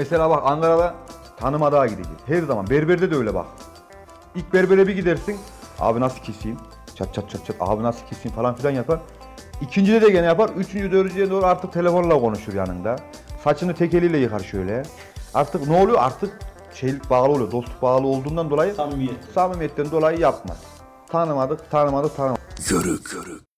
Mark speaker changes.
Speaker 1: Mesela bak Ankara'da tanımadığa gideceğiz. Her zaman. Berberde de öyle bak. İlk berbere bir gidersin. Abi nasıl keseyim? Çat çat çat çat. Abi nasıl keseyim falan filan yapar. İkincide de gene yapar. Üçüncü, dördüncüye doğru artık telefonla konuşur yanında. Saçını tek eliyle yıkar şöyle. Artık ne oluyor? Artık şeylik bağlı oluyor. Dostluk bağlı olduğundan dolayı.
Speaker 2: Samimiyet.
Speaker 1: Samimiyetten dolayı yapmaz. Tanımadık.
Speaker 3: Yörük.